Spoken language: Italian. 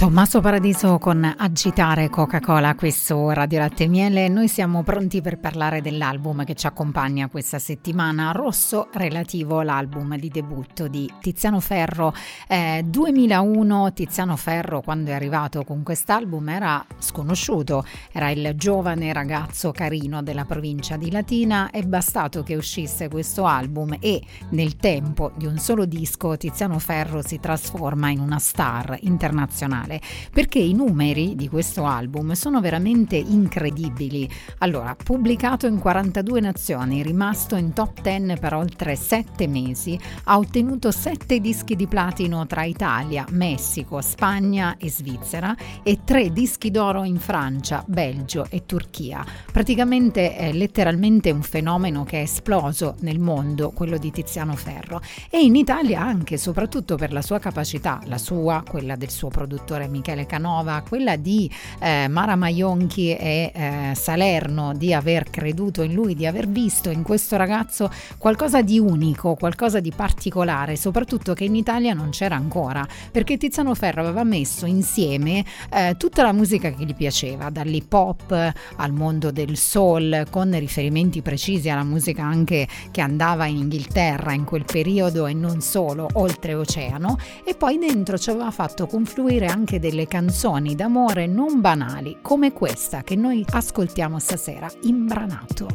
Tommaso Paradiso con Agitare Coca-Cola qui su Radio Latte e Miele. Noi siamo pronti per parlare dell'album che ci accompagna questa settimana, Rosso, relativo all'album di debutto di Tiziano Ferro. 2001 Tiziano Ferro, quando è arrivato con quest'album, era sconosciuto, era il giovane ragazzo carino della provincia di Latina. È bastato che uscisse questo album e nel tempo di un solo disco Tiziano Ferro si trasforma in una star internazionale, perché i numeri di questo album sono veramente incredibili. Allora, pubblicato in 42 nazioni, rimasto in top 10 per oltre 7 mesi, ha ottenuto 7 dischi di platino tra Italia, Messico, Spagna e Svizzera e 3 dischi d'oro in Francia, Belgio e Turchia. Praticamente è letteralmente un fenomeno che è esploso nel mondo, quello di Tiziano Ferro, e in Italia anche, soprattutto per la sua capacità, la sua, quella del suo produttore Michele Canova, quella di Mara Maionchi e Salerno, di aver creduto in lui, di aver visto in questo ragazzo qualcosa di unico, qualcosa di particolare, soprattutto che in Italia non c'era ancora, perché Tiziano Ferro aveva messo insieme tutta la musica che gli piaceva, dall'hip hop al mondo del soul, con riferimenti precisi alla musica anche che andava in Inghilterra in quel periodo e non solo, oltreoceano, e poi dentro ci aveva fatto confluire anche delle canzoni d'amore non banali come questa che noi ascoltiamo stasera, Imbranato.